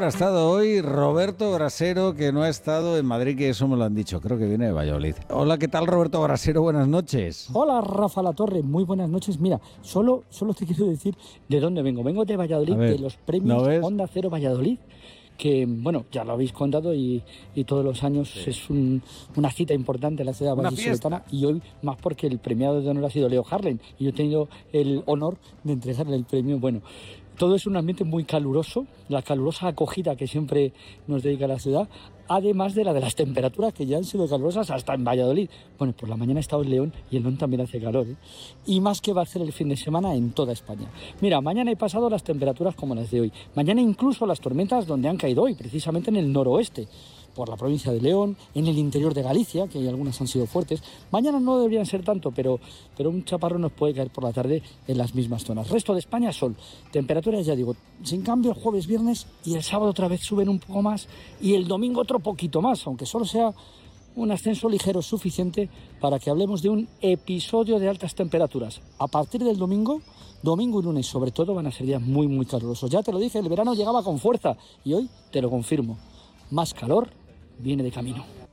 ha estado hoy Roberto Brasero, que no ha estado en Madrid, que eso me lo han dicho, creo que viene de Valladolid. Hola, ¿qué tal, Roberto Brasero? Buenas noches. Hola, Rafa Latorre, muy buenas noches. Mira, solo te quiero decir de dónde vengo. Vengo de Valladolid, de los premios Onda Cero Valladolid, que, bueno, ya lo habéis contado y todos los años es una cita importante en la ciudad vallisoletana, y hoy más porque el premiado de honor ha sido Leo Harlem y yo he tenido el honor de entregarle el premio. Bueno, todo es un ambiente muy caluroso, la calurosa acogida que siempre nos dedica la ciudad, además de las temperaturas que ya han sido calurosas hasta en Valladolid. Bueno, por la mañana he estado en León y en León también hace calor, ¿eh? Y más que va a ser el fin de semana en toda España. Mira, mañana he pasado las temperaturas como las de hoy. Mañana incluso las tormentas donde han caído hoy, precisamente en el noroeste, por la provincia de León, en el interior de Galicia, que algunas han sido fuertes. Mañana no deberían ser tanto, pero un chaparrón nos puede caer por la tarde en las mismas zonas. Resto de España, sol. Temperaturas, ya digo, sin cambio el jueves, viernes, y el sábado otra vez suben un poco más, y el domingo otro poquito más, aunque solo sea un ascenso ligero suficiente para que hablemos de un episodio de altas temperaturas. A partir del domingo y lunes sobre todo van a ser días muy, muy calurosos. Ya te lo dije, el verano llegaba con fuerza, y hoy te lo confirmo. Más calor viene de camino.